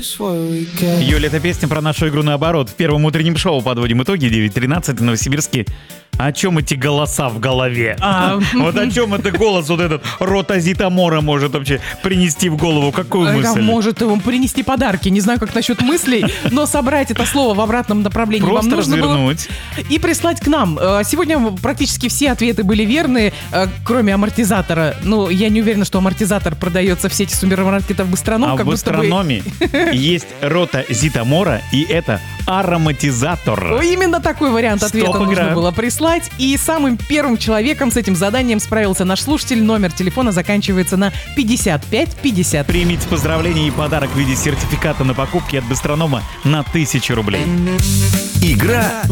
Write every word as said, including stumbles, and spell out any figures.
Юля, это песня про нашу игру наоборот. В первом утреннем шоу подводим итоги. девять тринадцать в Новосибирске. О чем эти голоса в голове? А. Вот о чем это голос вот этот рота Зитамора может вообще принести в голову? Какую мысль? Это может ему принести подарки. Не знаю, как насчет мыслей, но собрать это слово в обратном направлении Просто вам нужно развернуть. было и прислать к нам. Сегодня практически все ответы были верные, кроме амортизатора. Ну, я не уверена, что амортизатор продается в сети супермаркетов Быстроном. А как в будто бы... Быстрономе есть рота Зитамора, и это ароматизатор. Именно такой вариант ответа Стоп, нужно игра. было прислать. И самым первым человеком с этим заданием справился наш слушатель. Номер телефона заканчивается на пятьдесят пять пятьдесят. Примите поздравления и подарок в виде сертификата на покупки от Быстронома на тысячу рублей. Игра